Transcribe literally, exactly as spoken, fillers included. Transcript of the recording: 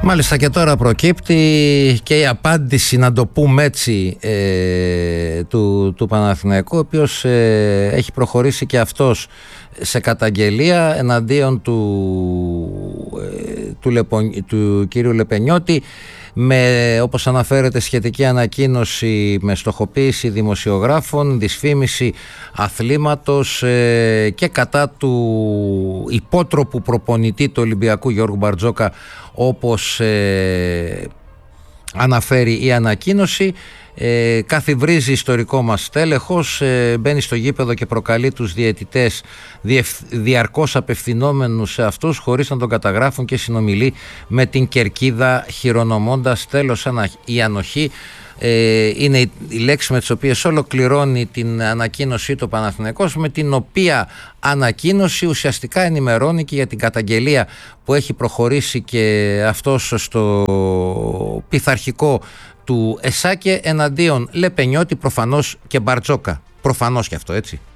Μάλιστα, και τώρα προκύπτει και η απάντηση, να το πούμε έτσι, ε, του, του Παναθηναϊκού, ο οποίος ε, έχει προχωρήσει και αυτός σε καταγγελία εναντίον του, ε, του, Λεπο, του κύριου Λεπενιώτη, με, όπως αναφέρεται, σχετική ανακοίνωση με στοχοποίηση δημοσιογράφων, δυσφήμιση αθλήματος ε, και κατά του υπότροπου προπονητή του Ολυμπιακού Γιώργου Μπαρτζόκα, όπως ε, αναφέρει η ανακοίνωση. Ε, καθιβρίζει ιστορικό μας τέλεχος, ε, μπαίνει στο γήπεδο και προκαλεί τους διαιτητές διαρκώς απευθυνόμενους σε αυτούς χωρίς να τον καταγράφουν και συνομιλεί με την κερκίδα χειρονομώντας. Τέλος η ανοχή. Ε, είναι οι λέξεις με τις οποίες ολοκληρώνει την ανακοίνωσή του Παναθηναϊκός, με την οποία ανακοίνωση ουσιαστικά ενημερώνει και για την καταγγελία που έχει προχωρήσει και αυτός στο πειθαρχικό του ΕΣΑΚΕ εναντίον Λεπενιώτη, προφανώς και Μπαρτζόκα. Προφανώς και αυτό, έτσι.